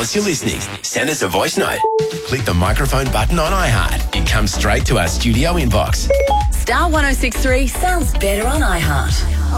us you're listening. Send us a voice note. Click the microphone button on iHeart. It comes straight to our studio inbox. Star 106.3 sounds better on iHeart.